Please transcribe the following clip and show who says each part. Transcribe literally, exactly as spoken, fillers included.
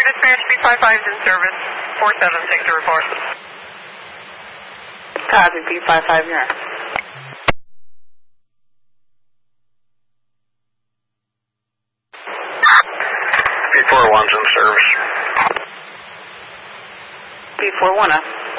Speaker 1: dispatch, B five five is in service. four seven six to report.
Speaker 2: Copy, B five five here.
Speaker 3: B four one's in service.
Speaker 2: B four one, uh.